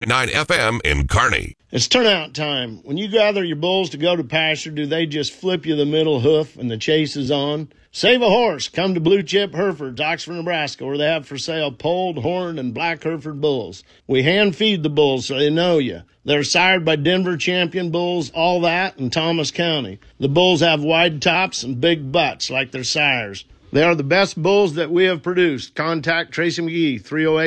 FM in Kearney. It's turnout time. When you gather your bulls to go to pasture, do they just flip you the middle hoof and the chase is on? Save a horse. Come to Blue Chip Herefords, Oxford, Nebraska, where they have for sale polled, horned, and black Hereford bulls. We hand feed the bulls so they know you. They're sired by Denver champion bulls, All That, and Thomas County. The bulls have wide tops and big butts like their sires. They are the best bulls that we have produced. Contact Tracy McGee,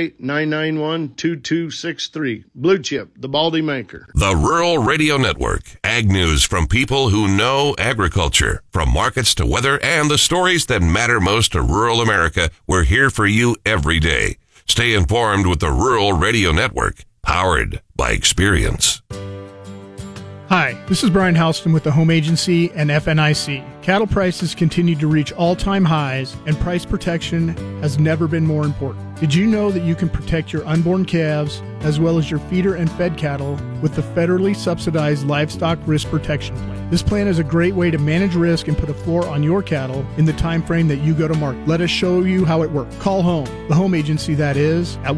308-991-2263. Blue Chip, the Baldy Maker. The Rural Radio Network. Ag news from people who know agriculture. From markets to weather and the stories that matter most to rural America, we're here for you every day. Stay informed with the Rural Radio Network, powered by experience. Hi, this is Brian Houston with the Home Agency and FNIC. Cattle prices continue to reach all-time highs, and price protection has never been more important. Did you know that you can protect your unborn calves as well as your feeder and fed cattle with the federally subsidized Livestock Risk Protection Plan? This plan is a great way to manage risk and put a floor on your cattle in the time frame that you go to market. Let us show you how it works. Call home, the Home Agency that is, at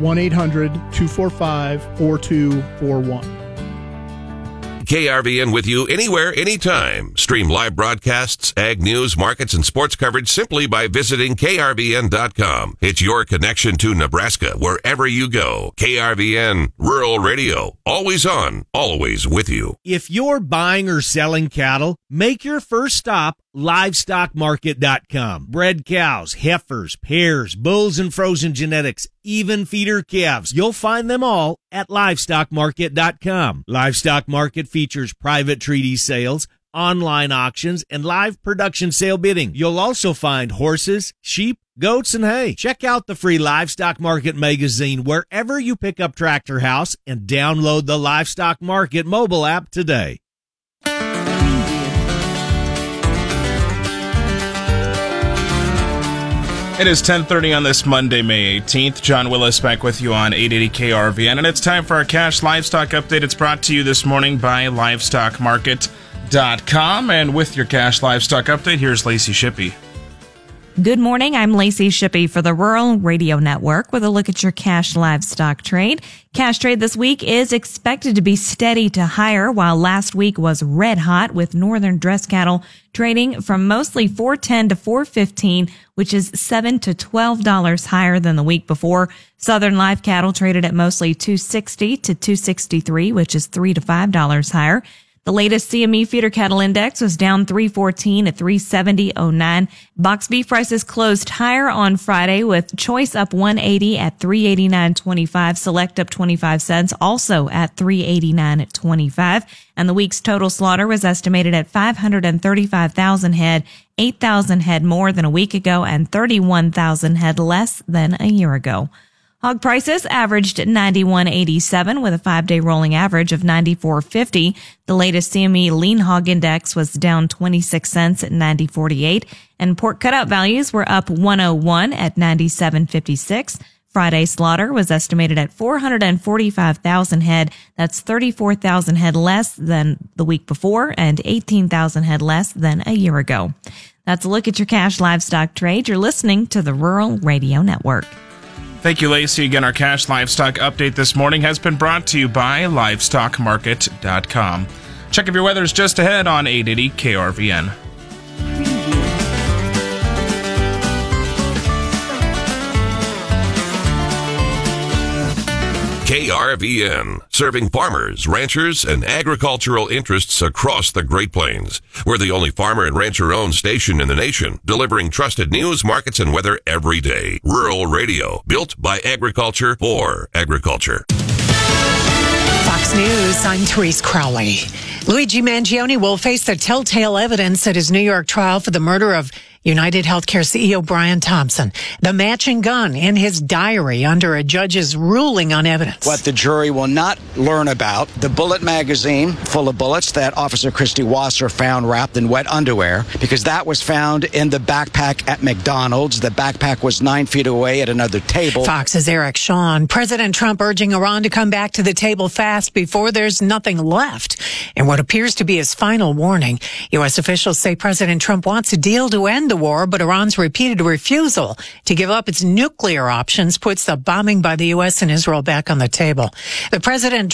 1-800-245-4241. KRVN with you anywhere, anytime. Stream live broadcasts, ag news, markets, and sports coverage simply by visiting KRVN.com. It's your connection to Nebraska wherever you go. KRVN, Rural Radio, always on, always with you. If you're buying or selling cattle, make your first stop LivestockMarket.com. Bred cows, heifers, pairs, bulls, and frozen genetics, even feeder calves. You'll find them all at LivestockMarket.com. Livestock Market features private treaty sales, online auctions, and live production sale bidding. You'll also find horses, sheep, goats, and hay. Check out the free Livestock Market magazine wherever you pick up Tractor House and download the Livestock Market mobile app today. It is 10:30 on this Monday, May 18th. John Willis back with you on 880 KRVN, and it's time for our cash livestock update. It's brought to you this morning by LivestockMarket.com, and with your cash livestock update, here's Lacey Shippey. Good morning. I'm Lacey Shippey for the Rural Radio Network with a look at your cash livestock trade. Cash trade this week is expected to be steady to higher, while last week was red hot with northern dress cattle trading from mostly $410 to $415, which is $7 to $12 higher than the week before. Southern live cattle traded at mostly $260 to $263, which is $3 to $5 higher. The latest CME feeder cattle index was down 314 at 370.09. Box beef prices closed higher on Friday, with choice up 180 at 389.25, select up 25 cents, also at 389.25. And the week's total slaughter was estimated at 535,000 head, 8,000 head more than a week ago, and 31,000 head less than a year ago. Hog prices averaged $91.87 with a 5-day rolling average of $94.50. The latest CME lean hog index was down 26 cents at $90.48, and pork cutout values were up 101 at $97.56. Friday slaughter was estimated at 445,000 head. That's 34,000 head less than the week before and 18,000 head less than a year ago. That's a look at your cash livestock trade. You're listening to the Rural Radio Network. Thank you, Lacey. Again, our cash livestock update this morning has been brought to you by LivestockMarket.com. Check if your weather is just ahead on 880 KRVN. KRVN, serving farmers, ranchers, and agricultural interests across the Great Plains. We're the only farmer and rancher-owned station in the nation, delivering trusted news, markets, and weather every day. Rural Radio, built by agriculture for agriculture. Fox News, I'm Therese Crowley. Luigi Mangione will face the telltale evidence at his New York trial for the murder of United Healthcare CEO Brian Thompson. The matching gun in his diary under a judge's ruling on evidence. What the jury will not learn about, the bullet magazine full of bullets that Officer Christy Wasser found wrapped in wet underwear, because that was found in the backpack at McDonald's. The backpack was 9 feet away at another table. Fox's Eric Shawn. President Trump urging Iran to come back to the table fast before there's nothing left. In what appears to be his final warning, U.S. officials say President Trump wants a deal to end the war, but Iran's repeated refusal to give up its nuclear options puts the bombing by the U.S. and Israel back on the table. The president